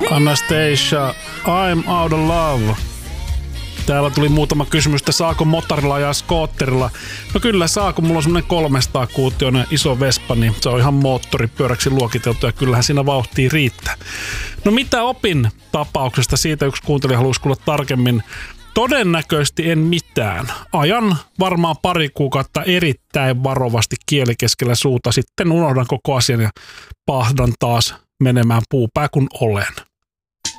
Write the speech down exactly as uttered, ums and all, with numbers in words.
Anastasia, I'm out of love. Täällä tuli muutama kysymys, että saako motorilla ajaa skootterilla. No kyllä saa, kun mulla on semmonen kolmesataa kuutioinen iso Vespa, niin se on ihan moottoripyöräksi luokiteltu ja kyllähän siinä vauhtia riittää. No mitä opin tapauksesta? Siitä yksi kuuntelija haluaisi kuulla tarkemmin. Todennäköisesti en mitään. Ajan varmaan pari kuukautta erittäin varovasti kieli keskellä suuta. Sitten unohdan koko asian ja pahdan taas menemään puupää kun olen.